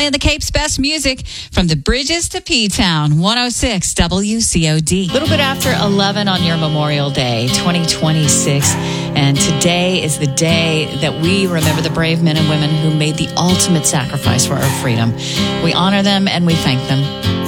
Playing the Cape's best music from the Bridges to P-Town, 106 WCOD. A little bit after 11 on your Memorial Day, 2026. And today is the day that we remember the brave men and women who made the ultimate sacrifice for our freedom. We honor them and we thank them.